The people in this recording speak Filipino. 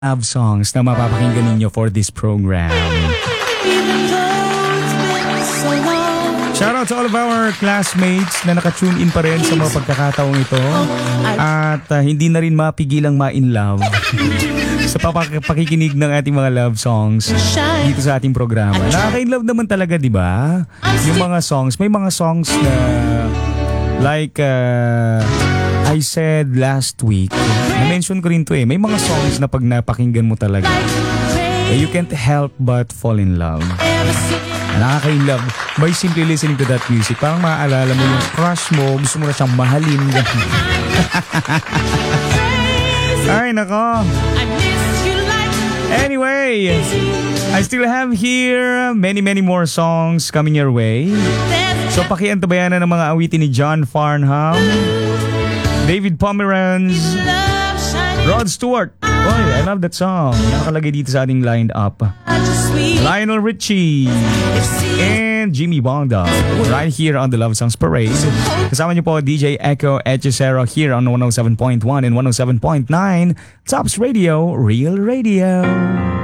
love songs na mapapakinggan ninyo for this program. Shoutout to all of our classmates na naka-tune in pa rin sa mga pagkakataong ito at hindi na rin mapigilang ma-in love sa pakikinig ng ating mga love songs dito sa ating programa. Nakaka-in love naman talaga, di ba? Yung mga songs, may mga songs na like I said last week, na-mention ko rin to may mga songs na pag napakinggan mo talaga, you can't help but fall in love. Nakaka-in love by simply listening to that music. Parang maaalala mo yung crush mo, gusto mo na siyang mahalin. Ay, nako. Anyway, I still have here many more songs coming your way. So pakiantabayan na ng mga awitin ni John Farnham, David Pomeranz, Rod Stewart. Boy, I love that song. Nakalagay dito sa ating lined up. Lionel Richie and Jimmy Bonda right here on the Love Songs Parade. Kasama niyo po DJ Echo Echecero here on 107.1 and 107.9 Tops Radio, Real Radio.